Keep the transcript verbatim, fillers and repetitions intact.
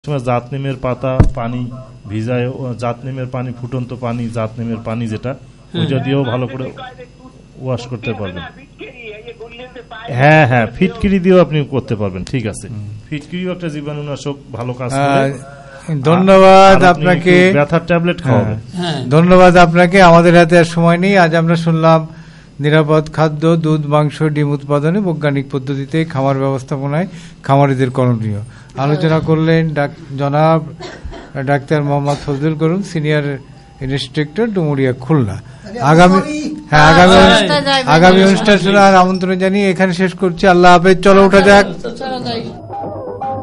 জাতনিমের পাতা পানি ভিজায়, জাতনিমের পানি ফুটন্ত পানি, জাতনিমের পানি যেটা ওইটা দিয়েও ভালো করে ওয়াশ করতে পারবেন। হ্যাঁ হ্যাঁ ফিটকিরি দিয়েও আপনি করতে পারবেন, ঠিক আছে। ফিটকিরিও একটা জীবাণুনাশক, ভালো কাজ করে। ধন্যবাদ আপনাকে। ব্যথার ট্যাবলেট খাওয়াবেন। ধন্যবাদ আপনাকে। আমাদের হাতে আর সময় নেই। আজ আমরা শুনলাম নিরাপদ খাদ্য, দুধ, মাংস, ডিম উৎপাদনে বৈজ্ঞানিক পদ্ধতিতে খামার ব্যবস্থাপনায় খামারিদের করণীয়। আলোচনা করলেন জনাব doctor Mohammad Fazlul Karim, senior instructor, Dumuria, Khulna. আগামী হ্যাঁ আগামী আগামী অনুষ্ঠান শোনার আমন্ত্রণ জানিয়ে এখানে শেষ করছি। আল্লাহ হাফেজ। চলো উঠা যাক।